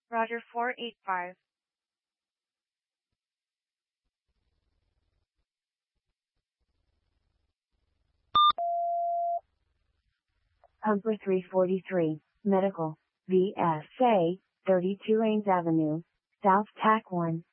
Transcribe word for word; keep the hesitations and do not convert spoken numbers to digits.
Roger four eight five. Humber three forty-three, Medical, V S A, thirty-two Ames Avenue, South Tack one.